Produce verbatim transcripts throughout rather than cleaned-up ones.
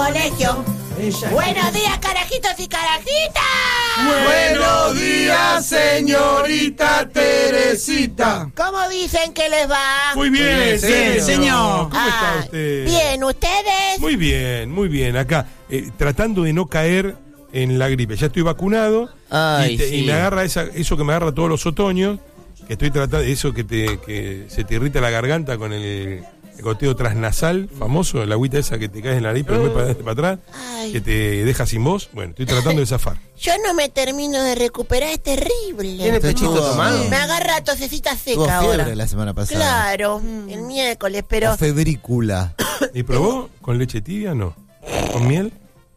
colegio. Buenos días, carajitos y carajitas. Buenos días, señorita Teresita. ¿Cómo dicen que les va? Muy bien, Sí, señor. señor. ¿Cómo Ah, está usted? Bien, ¿ustedes? Muy bien, muy bien. Acá, eh, tratando de no caer en la gripe. Ya estoy vacunado. Ay, y, te- sí. y me agarra esa, eso que me agarra todos los otoños. Que estoy tratando, eso que te que se te irrita la garganta con el, el goteo transnasal famoso, la agüita esa que te cae en la nariz, pero muy para adelante para atrás, Ay. que te deja sin voz. Bueno, estoy tratando de zafar. Yo no me termino de recuperar, es terrible. ¿Tiene pechito Estuvo- tomado? Me agarra tosecita Tuvo seca fiebre ahora. la semana pasada. Claro, el miércoles, pero... O febrícula. ¿Y probó con leche tibia? No. ¿Con miel?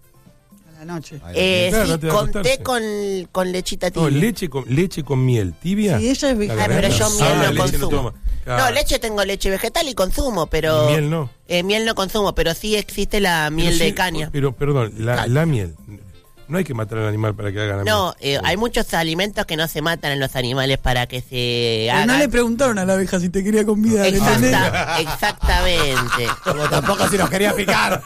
A la noche. Ay, Eh, Claro, sí, no te va a conté acostarse. con, con lechita No, tibia. leche con, leche con miel tibia. Sí, ella es La vegetariana. Ah, pero yo garganta. miel Ah, no leche consumo. toma. Claro. No, leche tengo leche vegetal y consumo, pero... Y miel no. Eh, miel no consumo, pero sí existe la miel Pero de sí, caña. Pero, perdón, la, Caña. la miel. No hay que matar al animal para que haga la No, miel. eh, hay muchos alimentos que no se matan en los animales para que se Pero hagan. no le preguntaron a la abeja si te quería convidar, ¿entendés? Exacta- exactamente. Como tampoco si nos quería picar.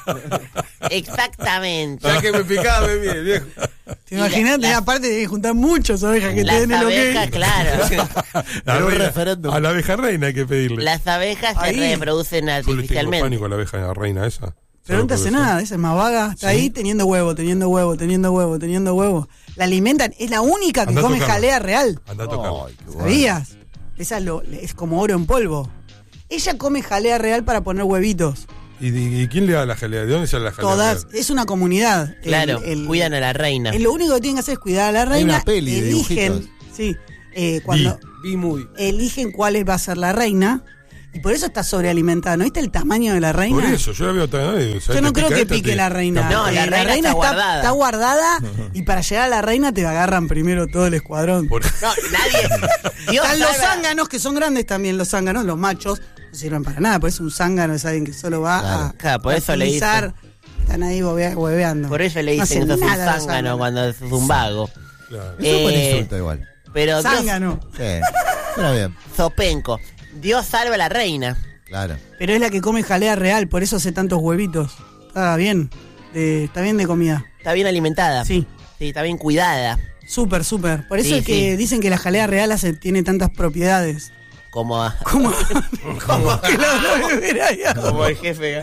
Exactamente. Ya que me picaba, me viene, viejo. Te Y imaginas, la- la- aparte de juntar muchas abejas que te Las den el abejas, ok. claro. La Era un reina- referéndum. a la abeja reina hay que pedirle. Las abejas Ahí. se reproducen Yo le tengo artificialmente. pánico a la abeja reina esa. Pero no te hace ¿Sabe por qué? nada, esa es más vaga. Está ahí teniendo huevo, teniendo huevo, teniendo huevo, teniendo huevo. La alimentan, es la única que Andá a come tocarla. jalea real. Andá a tocarla. Ay, qué bueno. ¿Sabías? Esa es, lo- es como oro en polvo. Ella come jalea real para poner huevitos. ¿Y, y- y quién le da la jalea? ¿De dónde sale la jalea? Todas, es una comunidad. El- Claro, el- cuidan a la reina. el- lo único que tienen que hacer es cuidar a la Hay reina. una peli de eligen, dibujitos. sí, eh, cuando Vi muy. eligen cuál va a ser la reina. Y por eso está sobrealimentada. ¿No viste el tamaño de la reina? Por eso, yo la veo tan. eh, o sea, Yo no te creo pica que esta, pique te- la reina. No, la Eh, reina está guardada. Está guardada y para llegar a la reina te agarran primero todo el escuadrón. Por- No, nadie. Dios Están los salva- zánganos, que son grandes también los zánganos, los machos, no sirven para nada, por eso un zángano es alguien que solo va Claro. a, Claro, por a eso le utilizar. Están ahí hueve- hueveando. Por eso le No dicen hacen que sos un nada los zángano zánganos. cuando es un vago. Claro. Es un buen Eh, insulto igual. Pero Dios, Zángano. Sí, pero bien, Zopenco. Dios salva a la reina. claro. Pero es la que come jalea real, por eso hace tantos huevitos. Está bien, de- está bien de comida. Está bien alimentada. Sí. Sí, está bien cuidada. Súper, súper. Por eso Sí, es que sí. dicen que la jalea real hace, tiene tantas propiedades. Como, a- Como, como que la van a beber allá. como el jefe.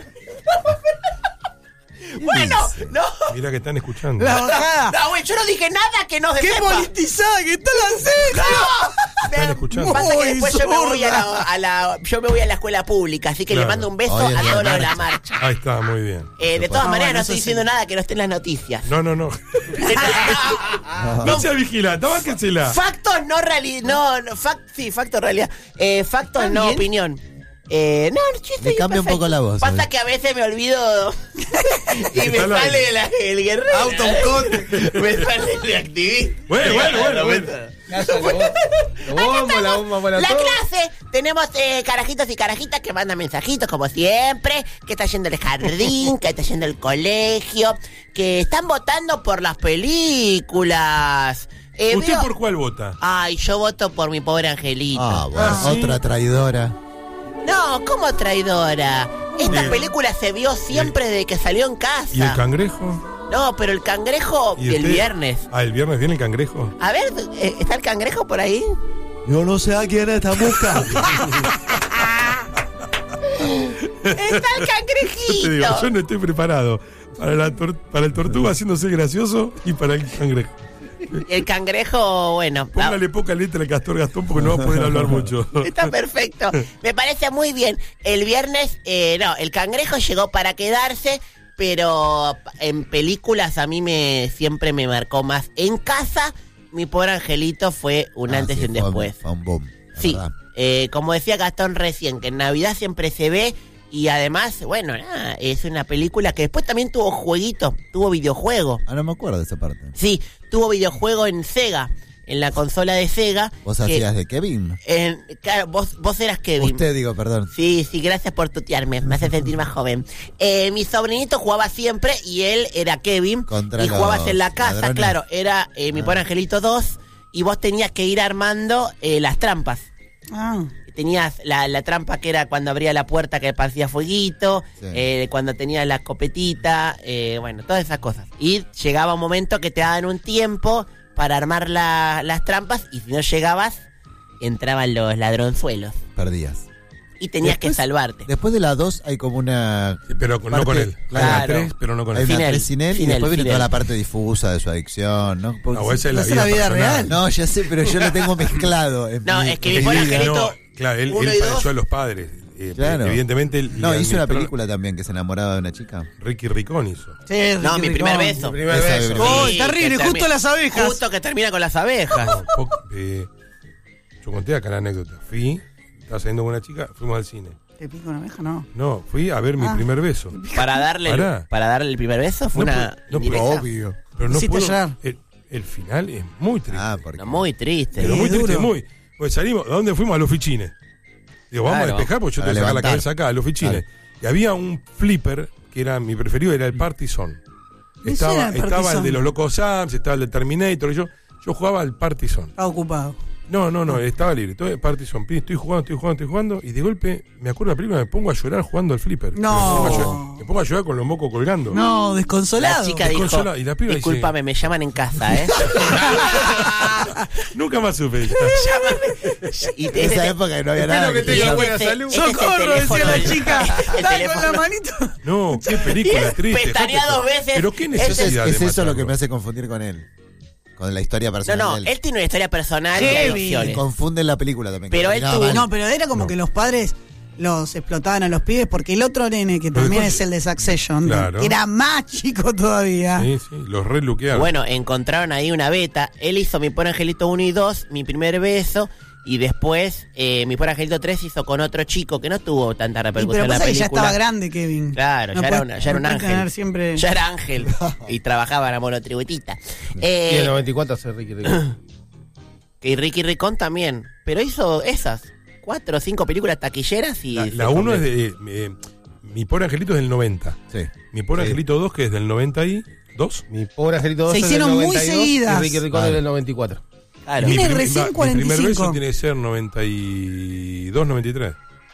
Bueno, no. Mira que están escuchando. La bajada. No, güey, yo no dije nada que no se ¡Qué sepa. politizada que está la ceja! Están escuchando. Pasa que Muy después yo me voy a la, sorda. a la- yo me voy a la escuela pública, así que Claro. le mando un beso Hoy es a día todos de los de la marcha. marcha. Ahí está, muy bien. Eh, de todas Ah, maneras, bueno, no eso estoy sí. diciendo nada que no esté en las noticias. No, no, no. No sea vigilante, bájensela. Factos no realidad. No, no fact, sí, factos realidad. Eh, factos ¿Está no bien? opinión. Eh, no, yo estoy Le cambia un perfecto. poco la voz, Pasa ¿sabes? que a veces me olvido y me Está sale la- el guerrero. Autocode. Me sale el activista. Bueno, bueno, bueno, bueno. la bomba para La clase, tenemos eh, carajitos y carajitas que mandan mensajitos como siempre, que está yendo el jardín, que está yendo el colegio, que están votando por las películas. Eh, ¿Usted veo- por cuál vota? Ay, yo voto por mi pobre angelito. Ah, bueno, Ah, ¿sí? otra traidora. No, ¿cómo traidora? Esta Bien. película se vio siempre desde que salió en ¿Y el casa. cangrejo? No, pero el cangrejo ¿Y el usted? viernes. Ah, el viernes viene el cangrejo. A ver, eh, ¿está el cangrejo por ahí? Yo no sé a quién está buscando. ¡Está el Yo cangrejito! te digo, yo no estoy preparado para, la tor- para el tortuga haciéndose gracioso y para el cangrejo. El cangrejo, bueno, Póngale poca letra al Castor Gastón porque no va a poder hablar mucho. está perfecto. Me parece muy bien. El viernes, eh, no, el cangrejo llegó para quedarse, pero en películas a mí me siempre me marcó más. En casa, mi pobre angelito fue un Ah, antes sí, y un fue después. Fue un boom. la Sí, verdad. eh, como decía Gastón recién, que en Navidad siempre se ve y además, bueno, nada, es una película que después también tuvo jueguito, tuvo videojuego. Ah, no me acuerdo de esa parte. Sí, tuvo videojuego en Sega, en la consola de Sega. Vos que- hacías de Kevin. en- claro, vos, vos eras Kevin. Usted, digo, perdón. Sí, sí, gracias por tutearme, me hace sentir más joven. Eh, mi sobrinito jugaba siempre y él era Kevin. Contra y jugabas los en la casa, ladrones. claro, era eh, mi Ah. pobre angelito dos y vos tenías que ir armando eh, las trampas. Ah, tenías la, la trampa que era cuando abría la puerta que parecía fueguito, Sí. eh, cuando tenías la escopetita, eh, bueno, todas esas cosas. Y llegaba un momento que te daban un tiempo para armar la, las trampas y si no llegabas, entraban los ladronzuelos Perdías. y tenías Después- que salvarte. Después de la dos hay como una... Sí, pero con- no parte- con él. claro. Hay una tres, pero no con Hay él. una Sin él, tres sin él y sin él, después viene sin toda él. la parte difusa de su adicción, ¿no? Porque- No, esa es la Esa es vida, la vida personal. real. No, ya sé, pero yo lo tengo mezclado. en No, mi- es que en mi mi pobre vida. angelito- No, claro, él, uno él y padeció dos. a los padres. Eh, Claro. Evidentemente. él No, le hizo una administró- película también que se enamoraba de una chica. Ricky Ricón hizo. Sí, No, Ricky mi primer Ricón. beso. Mi primer Esa beso. es Oh, Sí, terrible, que justo termi- las abejas. Justo que termina con las abejas. Po- eh, yo conté acá la anécdota. Fui, estaba saliendo con una chica, fuimos al cine. ¿Te pica una abeja? No. No, fui a ver mi Ah. primer beso. Para darle, el, Pará. para darle el primer beso fue No, una pero- no, pero indirecta. Obvio. Pero no Hiciste puedo. llorar. El, el final es muy triste. Ah, porque... No, muy triste. pero Sí, muy triste, duro. muy. Pues salimos, ¿a dónde fuimos? A los fichines. Digo, vamos Claro. a despejar porque yo Para te voy a sacar la levantar. cabeza acá, a los fichines. Claro. Y había un flipper que era mi preferido, era el Party Zone. Ese Estaba, era el Party estaba el Zone. de los Locos Sams, estaba el de Terminator. Y yo, yo jugaba al Party Zone. Estaba ocupado. No, no, no, estaba libre. Entonces, Party Zone. Estoy jugando, estoy jugando, estoy jugando. Y de golpe, me acuerdo de la película, me pongo a llorar jugando al flipper. No. Me pongo a llorar, me pongo a llorar con los mocos colgando. No, desconsolado. La chica dijo, Desconsolado. Y la piba dice- discúlpame, me llaman en casa, ¿eh? Nunca más supe. y En te, esa este- época que no había Espero nada. que que tenga te- buena este- salud. este es el ¡Socorro! teléfono Decía la del- chica. el Dale teléfono. con la manito. No, qué película triste. Pestanea dejate- dos veces. Pero qué Ese- Es, necesidad es de eso lo que matarlo. me hace confundir con él. Con la historia No, personal no, de él. él tiene una historia personal de Heavy. Me adicciones. confunde en la película también. Pero que él terminaba tuvo- mal. No, pero era como No. que los padres los explotaban a los pibes porque el otro nene, que Pero también después- es el de Succession, Claro. era más chico todavía. Sí, sí, los reluquearon. Bueno, encontraron ahí una beta. Él hizo Mi Pobre Angelito uno y dos, mi primer beso. Y después, eh, Mi Pobre Angelito tres hizo con otro chico que no tuvo tanta Y repercusión pero en la pasa que ya película. estaba grande, Kevin. Claro, No ya, era puede- una- ya era no un puede tener ángel. siempre- Ya era ángel. Y trabajaba en la monotributita. Y en Eh, el noventa y cuatro hace Ricky Ricón. y Ricky Ricón también. Pero hizo esas cuatro o cinco películas taquilleras y... La, se la uno es convirtió. de. eh, Mi pobre angelito es del noventa. Sí. Mi pobre Sí. angelito dos, que es del noventa y dos. Mi pobre angelito dos Se es del hicieron muy noventa y dos seguidas. y Ricky Ricón Vale. es del noventa y cuatro. Claro. Tiene prim- recién va- cuarenta y Mi primer cinco. beso tiene que ser noventa y dos, noventa y tres.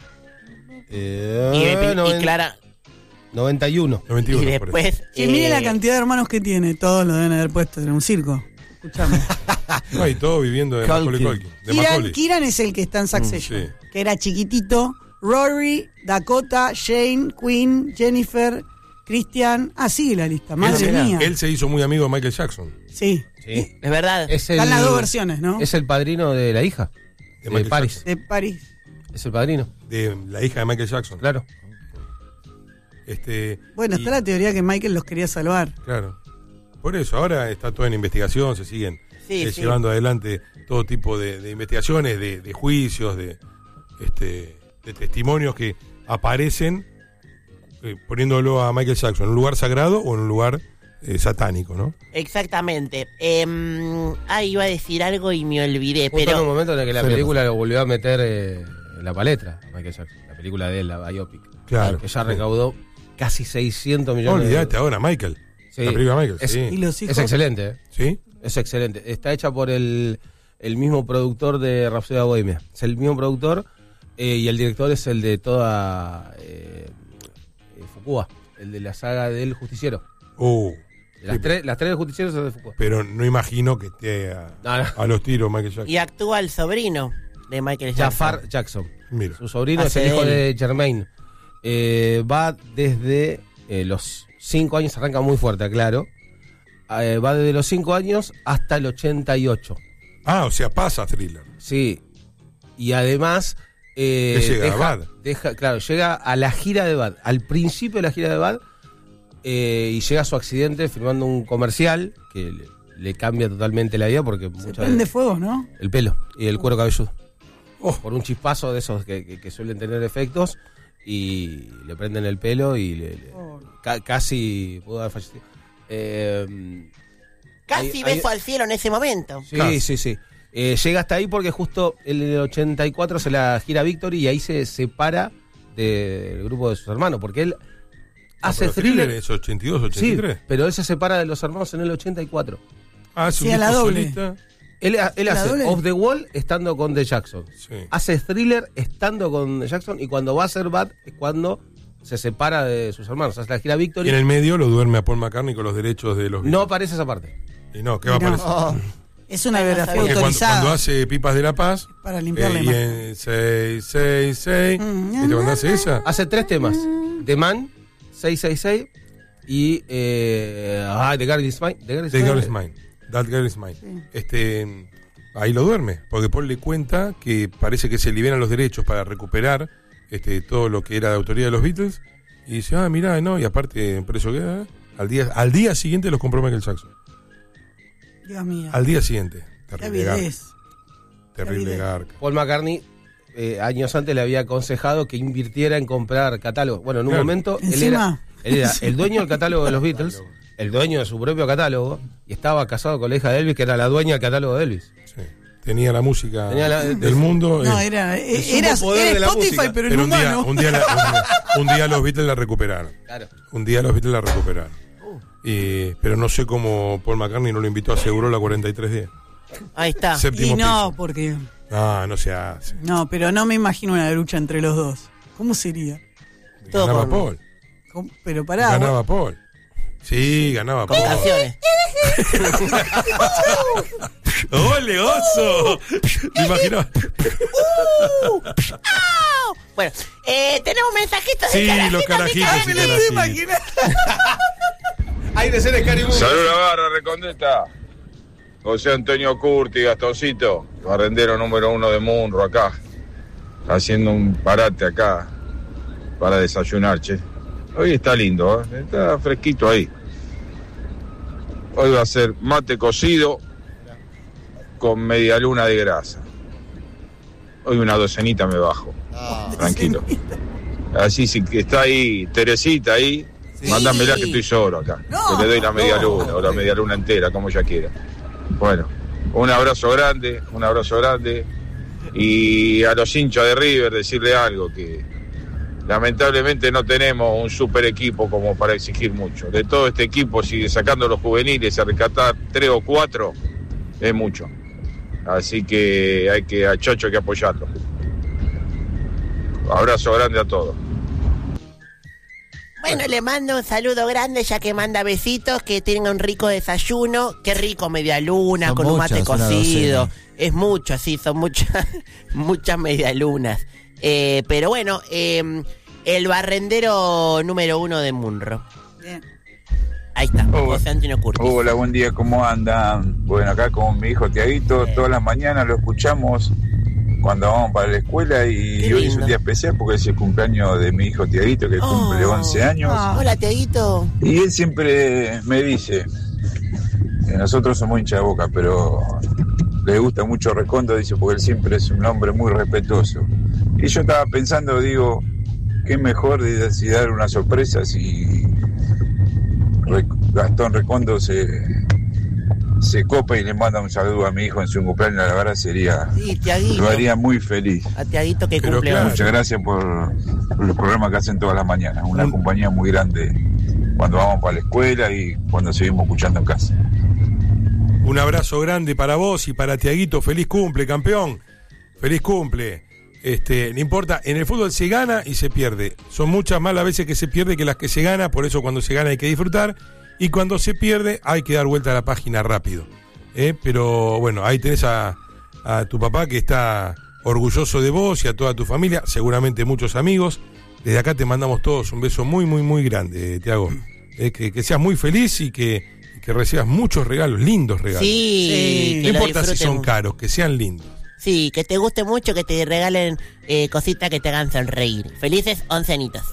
Eh, Y, y noven- Clara... noventa y uno. noventa y Y uno, por eso. después... Sí, mire eh, la cantidad de hermanos que tiene. Todos lo deben haber puesto en un circo. Escuchame. No, y todo viviendo de Culkin. Macaulay Culkin. De Kieran, Macaulay. Kieran es el que está en Succession. Mm, sí. Que era chiquitito. Rory, Dakota, Shane, Quinn, Jennifer, Christian. Ah, sigue la lista. Madre él, mía. él se hizo muy amigo de Michael Jackson. Sí. Sí. Es verdad. Es el, Están las dos versiones, ¿no? Es el padrino de la hija. De De, Michael Paris. Jackson. De París. Es el padrino, De la hija de Michael Jackson. claro. Este, Bueno, y- está la teoría que Michael los quería salvar. Claro. Por eso, ahora está todo en investigación, se siguen Sí, eh, sí. llevando adelante todo tipo de, de investigaciones, de, de juicios, de, este, de testimonios que aparecen eh, poniéndolo a Michael Jackson en un lugar sagrado o en un lugar eh, satánico, ¿no? Exactamente. Eh, ah, iba a decir algo y me olvidé, Justo en un pero... momento en el que la Suele película lo volvió a meter eh, en la palestra, a Michael Jackson. La película de él, la biopic. Claro. Que ya recaudó casi seiscientos No millones de olvidate ahora, Michael. Sí. La película de Michael, Es- Y sí. los hijos. Es excelente, ¿eh? ¿Sí? Es excelente. Está hecha por el, el mismo productor de Rhapsodia Bohemia. Es el mismo productor eh, y el director es el de toda eh, eh, Fukua, el de la saga del Justiciero. Uh, Las, sí, tres, las tres del Justiciero son de Fukua. pero no imagino que esté a, No, no. a los tiros Michael Jackson. Y actúa el sobrino de Michael Jackson. Jafar Jackson. Mira. Su sobrino Hace es el hijo de de él. Jermaine. Eh, va desde eh, los cinco años, arranca muy fuerte, claro. Eh, va desde los cinco años hasta el ochenta y ocho. Ah, o sea, pasa Thriller. Sí. Y además. Eh, Que llega a deja, Bad. deja- claro, llega a la gira de Bad. Al principio de la gira de Bad. eh, y llega a su accidente filmando un comercial que le, le cambia totalmente la vida porque Se muchas prende veces- fuego, ¿no? el pelo y el cuero cabelludo. Oh. Por un chispazo de esos que, que- que suelen tener efectos y le prenden el pelo y le- le- ca- casi pudo haber fallecido. Eh, Casi hay- hay- beso al cielo en ese momento. Sí, Casi. sí, sí. Eh, llega hasta ahí porque justo en el ochenta y cuatro se la gira Victory y ahí se separa del grupo de sus hermanos, porque él hace Ah, pero Thriller thriller. es ochenta y dos, ochenta Sí, y tres. pero él se separa de los hermanos en el ochenta y cuatro. Ah, es un Sí, a la disco doble. solista. Él, él ¿La hace doble? Off the Wall estando con The Jackson. Sí. Hace Thriller estando con The Jackson. Y cuando va a hacer Bad es cuando se separa de sus hermanos. Hace la gira Y Victory. en el medio lo duerme a Paul McCartney con los derechos de los No aparece esa parte. Y no, ¿qué va a No. aparecer? Oh, Es una Ay, no biografía sabía. Porque cuando, autorizada. cuando hace Pipas de la Paz, Para limpiarle eh, y más. en seis seis seis, Mm, ¿viste cuando hace esa? Hace tres temas. The Man, seiscientos sesenta y seis y eh, ah, The Girl Is Mine. The Girl Is The Mine. Girl Is Mine. That Girl Is Mine. Este, ahí lo duerme, porque Paul le cuenta que parece que se liberan los derechos para recuperar este, todo lo que era de autoría de los Beatles. Y dice, ah, mirá, no, y aparte, por eso queda. Al día, al día siguiente los compró Michael Jackson. Dios mío. Al día siguiente. Qué Terrible garca. avidez. Terrible avidez. garca. Paul McCartney eh, años antes le había aconsejado que invirtiera en comprar catálogos. Bueno, en un Claro. momento él Encima. era, él era el dueño del catálogo de los Beatles, el dueño de su propio catálogo, y estaba casado con la hija de Elvis, que era la dueña del catálogo de Elvis. Sí. Tenía la música Tenía la- del mundo. No, eh, era, el era, sumo poder era de la Spotify, música. pero en pero un día, humano. un, día la- un, día, un día los Beatles la recuperaron. Claro. Un día los Beatles la recuperaron. Y, pero no sé cómo Paul McCartney no lo invitó a Seguro la cuarenta y tres D. ahí está. Séptimo Y no, piso. porque. No, no se hace. No, pero no me imagino una lucha entre los dos. ¿Cómo sería? Todo Ganaba con- Paul. ¿Cómo? Pero pará. Ganaba Paul. Sí, ganaba Con Paul. canciones. ¡Ole, oso! Me imaginaba. Bueno, eh, tenemos mensajitos de Sí, carajitos, los carajitos mi y cara. Me lo carajitos. estoy imaginando. Hay de ser Scary Movie. Salud la barra, Recondeta. José Antonio Curti, Gastoncito, barrendero número uno de Munro acá. Haciendo un parate acá para desayunar, che. Hoy está lindo, ¿eh? Está fresquito ahí. Hoy va a ser mate cocido con media luna de grasa. Hoy una docenita me bajo. Tranquilo. Así si que está ahí Teresita ahí, mándamela que estoy solo acá. No, que le doy la media no. luna o la media luna entera, como ella quiera. Bueno, un abrazo grande, un abrazo grande. Y a los hinchas de River decirle algo, que lamentablemente no tenemos un super equipo como para exigir mucho. De todo este equipo, si sacando los juveniles a rescatar tres o cuatro, es mucho. Así que hay que a Chocho hay que apoyarlo. Abrazo grande a todos. Bueno, le mando un saludo grande, ya que manda besitos, que tengan un rico desayuno. Qué rico, media luna, Son con un mate muchas, una cocido. docena. Es mucho, sí, son muchas, muchas medialunas. Eh, pero bueno, eh, el barrendero número uno de Munro. Bien. Ahí está, Hola. José Antonio Curtis. Hola, buen día, ¿cómo andan? Bueno, acá con mi hijo Tiaguito, todas las mañanas lo escuchamos cuando vamos para la escuela y Qué hoy es lindo. un día especial porque es el cumpleaños de mi hijo Tiaguito que Oh. cumple once años. Ah. Hola, Teguito. Y él siempre me dice, que nosotros somos hincha de Boca, pero le gusta mucho Recondo, dice, porque él siempre es un hombre muy respetuoso. Y yo estaba pensando, digo, qué mejor de si dar una sorpresa si Re- Gastón Recondo se, se copa y le manda un saludo a mi hijo en su cumpleaños, la verdad sería, Sí, Tiaguito. lo haría muy feliz. A Tiaguito que Pero cumple claro. hoy. Muchas gracias por, por el programa que hacen todas las mañanas, una Un- compañía muy grande cuando vamos para la escuela y cuando seguimos escuchando en casa. Un abrazo grande para vos y para Tiaguito. Feliz cumple, campeón. Feliz cumple. Este, no importa, en el fútbol se gana y se pierde. Son muchas más las veces que se pierde que las que se gana, por eso cuando se gana hay que disfrutar. Y cuando se pierde hay que dar vuelta a la página rápido. ¿Eh? Pero bueno, ahí tenés a, a tu papá que está orgulloso de vos y a toda tu familia, seguramente muchos amigos. Desde acá te mandamos todos un beso muy, muy, muy grande, Tiago. Eh, que, que seas muy feliz y que, y que recibas muchos regalos, lindos regalos. Sí, Sí. No que lo importa si disfruten. son caros, que sean lindos. Sí, que te guste mucho, que te regalen eh, cositas que te hagan sonreír. Felices once añitos.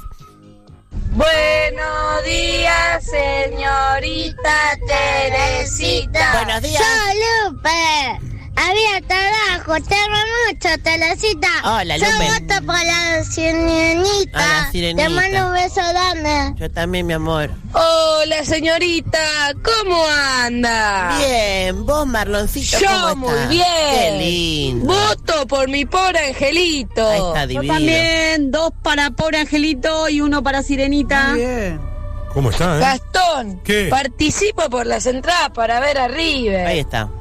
Buenos días, señorita Teresita. Buenos días. Soy Lupe. Había trabajo, te amo mucho, Teresita. Hola, Yo Lupe. voto por la sirenita. A la sirenita. Te mando un beso grande. Yo también, mi amor. Hola, señorita, ¿cómo anda? Bien, vos, Marloncito, Yo ¿cómo muy estás? bien. Qué lindo. Voto por mi pobre angelito. Ahí está, Yo divino. también, dos para Pobre Angelito y uno para Sirenita. Muy bien. ¿Cómo está, eh? Gastón, ¿Qué? participo por las entradas para ver a River. Ahí está.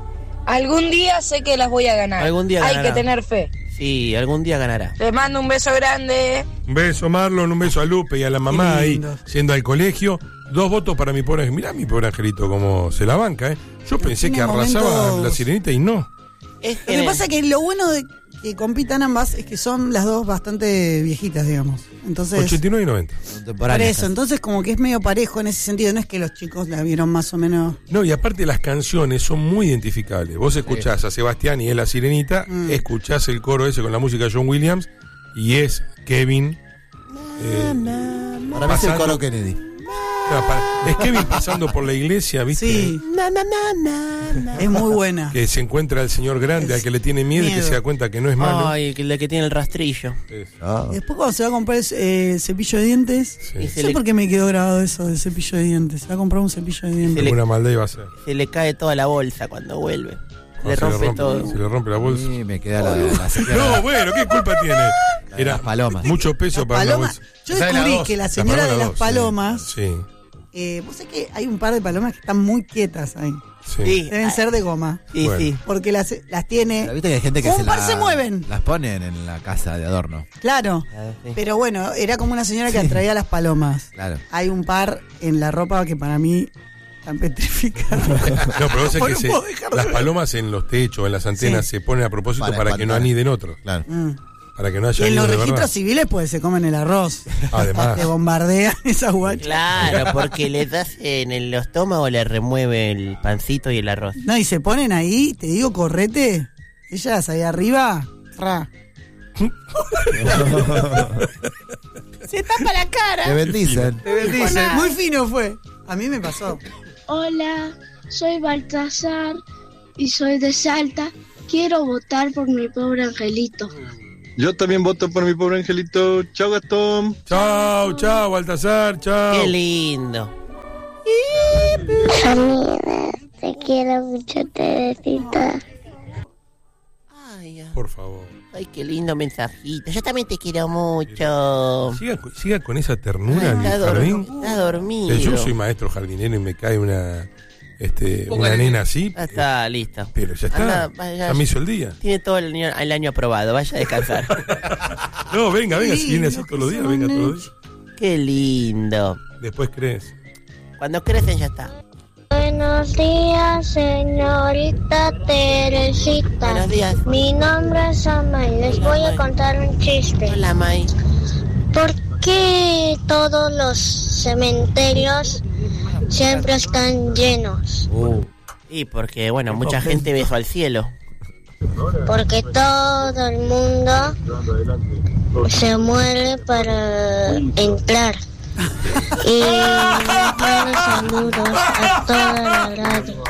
Algún día sé que las voy a ganar. Algún día Hay ganará. que tener fe. Sí, algún día ganará. Les mando un beso grande. Un beso, Marlon, un beso a Lupe y a la mamá Qué ahí, lindo. yendo al colegio. Dos votos para mi pobre... Mirá mi pobre angelito como se la banca, ¿eh? Yo pensé tiene que arrasaba momentos- la sirenita y no. Es Lo que pasa es que lo bueno de que compitan ambas es que son las dos bastante viejitas, digamos. Entonces, ochenta y nueve y noventa. por eso, entonces como que es medio parejo en ese sentido. No es que los chicos la vieron más o menos. No, y aparte las canciones son muy identificables. Vos escuchás a Sebastián y es la sirenita, Mm. escuchás el coro ese con la música de John Williams y es Kevin. eh, Para mí es el pasando- coro Kennedy. no, para- es Kevin pasando por la iglesia, ¿viste? Sí, Na, na, na, na, na. es muy buena. Que se encuentra el señor grande al que le tiene miedo, y que Miedo. se da cuenta que no es malo. Ay, que la que tiene el rastrillo. Es- Ah. Y después cuando se va a comprar el eh, cepillo de dientes, sí. Y no se sé le, por qué me quedó grabado eso del cepillo de dientes. Se va a comprar un cepillo de dientes. le- Alguna maldad iba a ser. se le cae toda la bolsa cuando vuelve. No, le se rompe, todo. Se le rompe la bolsa. Sí, me queda la, la, la- No, bueno, ¿qué culpa tiene? de Era las palomas. mucho peso Las para una palomas. bolsa. Yo Esa es la descubrí dos. que la La señora de paloma las dos, sí. palomas, Sí, eh, vos sabés que hay un par de palomas que están muy quietas ahí. sí. Sí, Deben ah, ser de goma. sí, Bueno. sí. Porque las, las tiene. Pero viste que hay gente que Un se, par la- se mueven. las ponen en la casa de adorno. Claro. Ah, sí. Pero bueno, era como una señora que atraía a las palomas. Claro. Hay un par en la ropa que para mí están petrificadas. No, pero vos sabés No que se- puedo dejar de las ver. palomas en los techos, en las antenas, Sí. se ponen a propósito Para para, que no espantar. aniden otros. Claro. Mm. Para que no Y haya en nidos los de registros verdad. civiles pues se comen el arroz. Además. Te bombardean esas guachas. Claro, porque le das en el estómago, le remueve el pancito y el arroz. No, y se ponen ahí, te digo, correte. Ellas ahí arriba, ra. Se tapa la Te cara. bendicen. Te bendice. Muy fino fue. A mí me pasó. Hola, soy Baltasar y soy de Salta. Quiero votar por mi pobre angelito. Yo también voto por mi pobre angelito. Chao, Gastón. Chao, chao, Baltasar, chao. Qué lindo. Amiga, te quiero mucho, Teresita. Ay, ay, Por favor. ay, qué lindo mensajito. Yo también te quiero mucho. Siga, siga con esa ternura en Está, el dor- jardín. está dormido. Eh, Yo soy maestro jardinero y me cae una este Ponga una el- nena así. Ya está, listo. Pero ya está. Anda, vaya. Ya me hizo el día. Tiene todo el año, el año aprobado. Vaya a descansar. No, venga, venga, Qué si viene así lindo todos los que días, son, venga eh. todos los días. Qué lindo. Después crees. Cuando crecen ya está. Buenos días, señorita Teresita. Buenos días. Mi nombre es Amay. Les Hola, voy a May. contar un chiste. Hola, May. ¿Por qué todos los cementerios siempre están llenos? Y porque, bueno, mucha gente besó al cielo. Porque todo el mundo se muere para entrar. Y buenos saludos a toda la radio.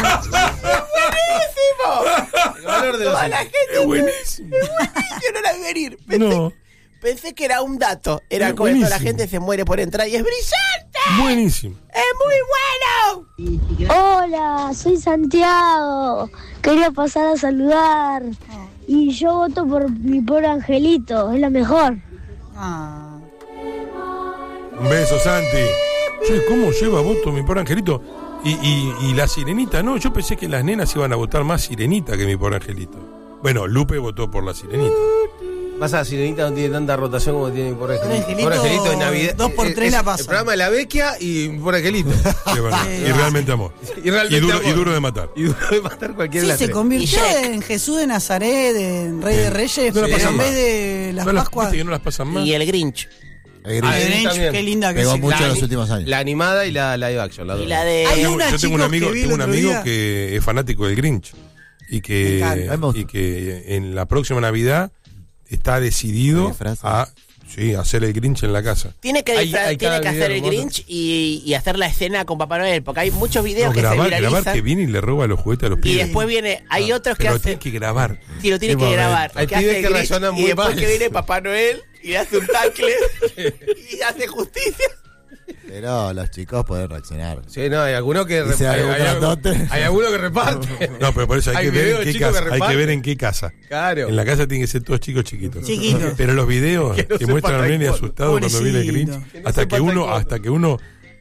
Chao. El valor de los Toda la gente. Es buenísimo. Yo no la vi venir. Pensé, No, pensé que era un dato. Era Es como toda la buenísimo. gente se muere por entrar y es brillante. buenísimo. Es muy bueno. Hola, soy Santiago. Quería pasar a saludar. Y yo voto por mi pobre angelito, es la mejor. Ah. Un beso, Santi. Che, ¿cómo lleva voto mi pobre angelito? Y, y, y la sirenita, no, yo pensé que las nenas iban a votar más sirenita que mi pobre angelito. Bueno, Lupe votó por la sirenita. Pasa, Sirenita no tiene tanta rotación como tiene mi pobre angelito. Angelito, Pobre angelito de Navidad. dos por es- tres es la pasa. El programa de la Vecchia y mi pobre angelito. Sí, bueno, y realmente amor. Y realmente Y duro, amor. y duro de matar. Y duro de matar cualquier Sí, se lastre. convirtió Y Shrek. en Jesús de Nazaret, en Rey de Reyes, No la pero pasan en más. vez de las No las- Pascuas. ¿viste que no las pasan más? Y el Grinch. El Ah, Grinch. el Grinch Grinch, qué linda que Pegó se- mucho La en los ani- últimos años. La animada y la live action. Las Y dos. la de. Hay Yo una, yo tengo un chicos, amigo, que vi tengo un el otro amigo día. que es fanático del Grinch y Me que, encanta. A mí me gusta. y que en la próxima Navidad está decidido Disfraza. a sí, hacer el Grinch en la casa. Tiene que, Hay- disfra- hay tiene cada que video hacer el hermoso. Grinch y, y hacer la escena con Papá Noel, porque hay muchos videos No, que se grabar, viralizan. grabar que viene y le roba los juguetes a los y pibes. después viene, hay otros que Pero hacen. tiene que grabar. Sí, lo tiene Qué que momento. grabar. Hay que pibes hace el que Grinch, reaccionan y muy después mal. que viene Papá Noel y hace un tackle y hace justicia. Pero los chicos pueden reaccionar. Sí, no, hay algunos que Dice hay, algo hay- grandote. hay algunos que reparten. No, pero por eso hay, Hay que ver videos en qué chicos que casa. Hay que reparten. ver en qué casa. Claro. En la casa tienen que ser todos chicos chiquitos. Chiquitos. Pero los videos Que que, no muestran a sepan un nene taekwondo. asustado cuando viene el Pobrecito. Grinch, Que no hasta sepan que uno, taekwondo. hasta que uno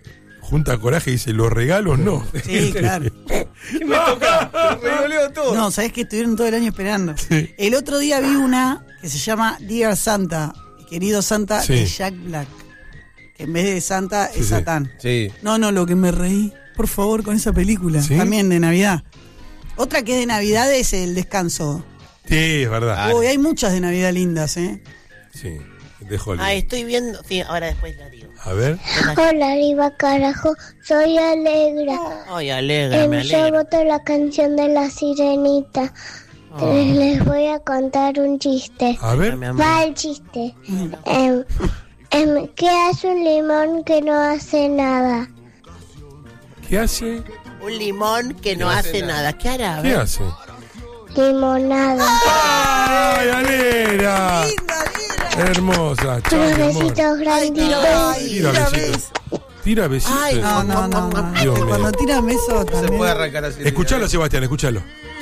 junta coraje y dice, los regalos no. Sí, claro. ¿Qué me toca? Te revoleo todo. No, sabés que estuvieron todo el año esperando. Sí. El otro día vi una que se llama Dear Santa, querido Santa, Sí. de Jack Black. Que en vez de Santa Sí, es sí. Satán. Sí. No, no, lo que me reí, por favor, con esa película. ¿Sí? También de Navidad. Otra que es de Navidad es El Descanso. Sí, es verdad. Uy, hay muchas de Navidad lindas, ¿eh? Sí, de Hollywood. Ah, estoy viendo. Sí, ahora después la digo. A ver. Hola, arriba carajo, soy Alegra. Ay, alegra, Em, me yo alegra. voto la canción de la sirenita. Oh. Les, les voy a contar un chiste. A ver. Mi amor. Va el chiste. Em, em, ¿Qué hace un limón que no hace nada? ¿Qué hace? Un limón que no, no hace hace nada. nada. ¿Qué hará? A ¿Qué ver. hace? Limonada. ¡Ay, Alera! Hermosa, chao, mi amor. Besitos granditos. Tira besitos. Tira besitos. Ay, No, no, no, no. Dios mío. Cuando tiran besos No se también. puede arrancar así. Escuchalo, Sebastián, escuchalo.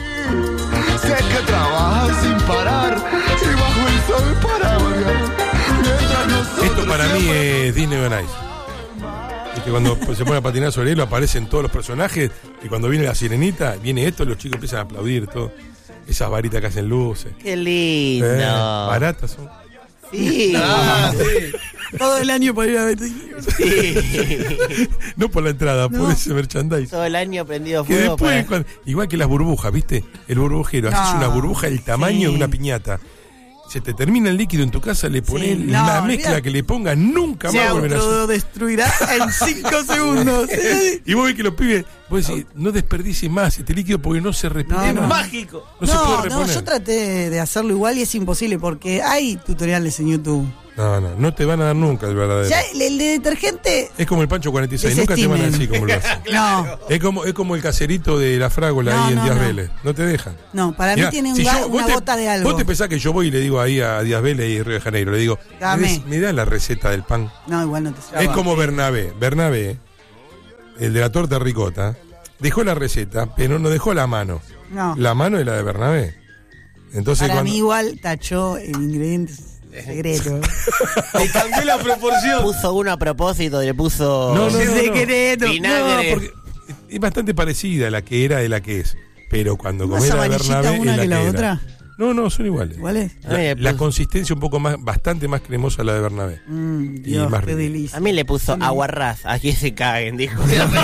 Sé que trabajas sin parar y bajo el sol para variar. Mientras nosotros Esto para mí es Disney on Ice. Es que cuando se pone a patinar sobre él aparecen todos los personajes y cuando viene la sirenita, viene esto, los chicos empiezan a aplaudir todo. Esas varitas que hacen luces. Qué lindo. Eh, baratas son. Sí. Ah, sí. Todo el año para ir a ver. Sí. No por la entrada, por No. ese merchandise. Todo el año prendido Que fuego. después, para- cuando- igual que las burbujas, ¿viste? El burbujero, haces No. una burbuja del tamaño Sí. de una piñata. Se te termina el líquido en tu casa, le pones Sí, la no, mezcla olvidate. que le pongas, nunca Se más vuelven a hacer. autodestruirá en cinco segundos. Y vos ves que los pibes, vos decís, no desperdicies más este líquido porque no se repite No, más. no. Mágico. No, se puede No, no, reponer. yo traté de hacerlo igual y es imposible porque hay tutoriales en YouTube. No, no, no te van a dar nunca el verdadero. Ya el, el de detergente, Es como el Pancho cuarenta y seis, nunca te van a decir cómo lo hacen. no, Es como, es como el caserito de la frágola No, ahí en no, Díaz no. Vélez. No te dejan. no, para Mirá, mí tiene un si ga- yo- vos una te- gota de algo. Vos te pensás que yo voy y le digo ahí a Díaz Vélez y Río de Janeiro, le digo, ¿me, Dame. des- me da la receta del pan? No, igual no te sale. Es como Bernabé. Bernabé, el de la torta ricota, dejó la receta, pero no dejó la mano. No, La mano es la de Bernabé. Entonces para cuando... mí igual tachó el ingrediente secreto. Le cambió la proporción. Puso uno a propósito, le puso. No, no, no, no. secreto. Vinagre. No, porque es bastante parecida a la que era de la que es. Pero cuando ¿Más comés la de amarillita Bernabé una es la que que, la era. otra? No, no, son iguales. ¿Cuál es? La, Ay, la pues- consistencia un poco más, bastante más cremosa la de Bernabé. Mm, Y Dios, más qué rico. delicia. A mí le puso aguarrás. Aquí se caguen, dijo.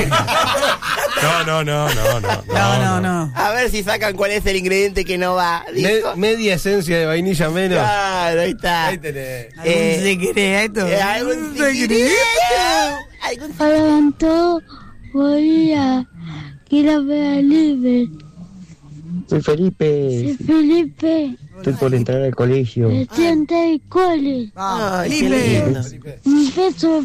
No, no, no, no, no. No, no, no. A ver si sacan cuál es el ingrediente que no va. Me- Dijo. media esencia de vainilla menos. Claro, ahí está. Ahí tenés. ¿Algún Eh, secreto? Eh, ¿Algún secreto? ¿Algún Hola, todo. Voy a quiero ver a Libre. Soy Felipe, Soy Felipe. estoy por entrar al colegio. Estudiante de cole. Vamos, Ay, qué Felipe. lindo. Un beso.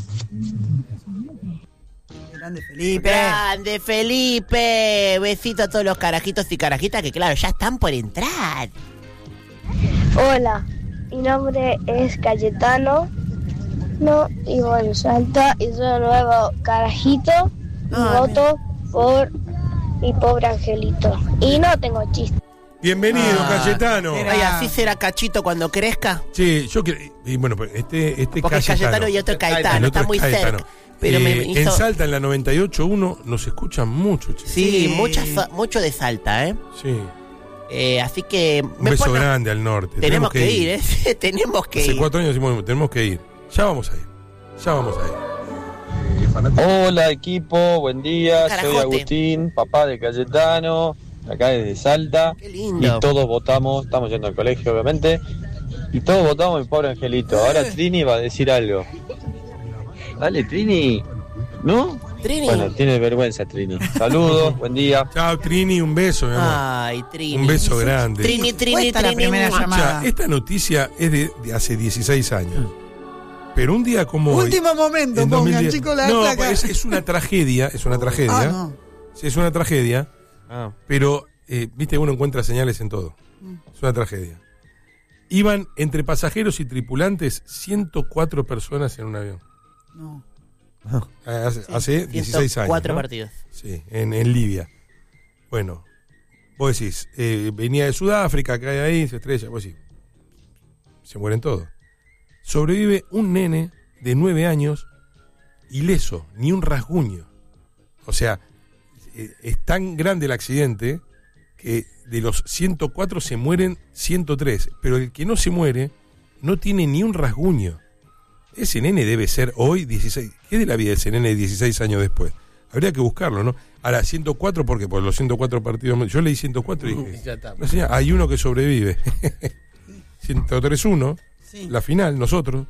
Grande Felipe. Grande Felipe. Besito a todos los carajitos y carajitas que claro, ya están por entrar. Hola, mi nombre es Cayetano. No, vivo en Salta y soy un nuevo carajito. Y Ah, voto por mi pobre angelito. Y no tengo chiste. Bienvenido, Ah, Cayetano. era- Ay, así será Cachito cuando crezca. Sí, yo quiero. Y bueno, pues este, este Porque es Cayetano y otro El Caetano, otro está es muy Caetano. cerca. Pero Eh, me En hizo. Salta, en la noventa y ocho punto uno, nos escuchan mucho, che. Sí, Sí. mucha sa- mucho de Salta, ¿eh? Sí. Eh, así que. Un beso pone- grande al norte. Tenemos que ir, ¿eh? tenemos que Hace ir. cuatro años decimos, tenemos que ir. Ya vamos a ir. Ya vamos a ir. Hola equipo, buen día, soy Carajote. Agustín, papá de Cayetano, acá desde Salta. Qué Y lindo. todos votamos, estamos yendo al colegio obviamente, y todos votamos mi pobre angelito. Ahora Trini va a decir algo. Dale Trini, ¿no? Trini. Bueno, tiene vergüenza Trini. Saludos, buen día. Chao, Trini, un beso, mi amor. Ay, Trini. Un beso grande. Trini, Trini, Cuesta la Trini. primera mua. llamada. Escucha, esta noticia es de, de hace dieciséis años. Pero un día como hoy, Último momento, en pongan, dos mil diez chicos, la No, placa. es, es una tragedia, es una tragedia. Ah, no. Sí, es una tragedia, Ah. pero, eh, viste, uno encuentra señales en todo. Es una tragedia. Iban entre pasajeros y tripulantes ciento cuatro personas en un avión. No. Eh, Hace, hace dieciséis años. Cuatro ¿no? partidos. Sí, en, en Libia. Bueno, vos decís, eh, venía de Sudáfrica, cae ahí, se estrella, vos decís, se mueren todos. Sobrevive un nene de nueve años ileso, ni un rasguño. O sea, eh, es tan grande el accidente que de los ciento cuatro se mueren ciento tres, pero el que no se muere no tiene ni un rasguño. Ese nene debe ser hoy dieciséis. ¿Qué es de la vida de ese nene dieciséis años después? Habría que buscarlo, ¿no? Ahora, ciento cuatro, porque por los ciento cuatro partidos... Yo leí ciento cuatro y dije... Ya está. No sé, hay uno que sobrevive. ciento tres uno, Sí. la final, nosotros.